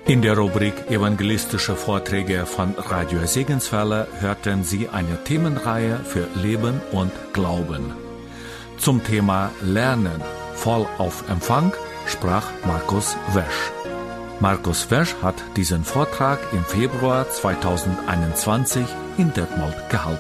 In der Rubrik Evangelistische Vorträge von Radio Segenswelle hörten Sie eine Themenreihe für Leben und Glauben. Zum Thema Lernen voll auf Empfang sprach Markus Wesch. Markus Wesch hat diesen Vortrag im Februar 2021 in Detmold gehalten.